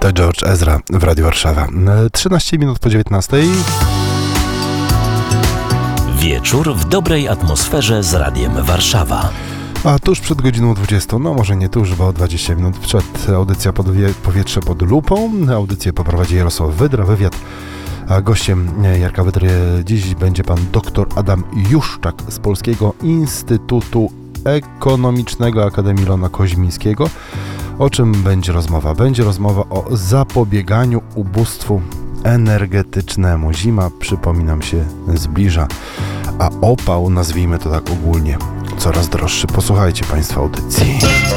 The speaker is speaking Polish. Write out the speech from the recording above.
To George Ezra w Radiu Warszawa. 13 minut po 19. Wieczór w dobrej atmosferze z Radiem Warszawa. A tuż przed godziną 20, no może nie tuż, bo 20 minut przed, audycja Powietrze pod lupą. Audycję poprowadzi Jarosław Wydra, wywiad. A gościem Jarka Wydry dziś będzie pan dr Adam Juszczak z Polskiego Instytutu Ekonomicznego Akademii Lona Koźmińskiego. O czym będzie rozmowa? Będzie rozmowa o zapobieganiu ubóstwu energetycznemu. Zima, przypominam, się zbliża, a opał, nazwijmy to tak ogólnie, coraz droższy. Posłuchajcie państwo audycji.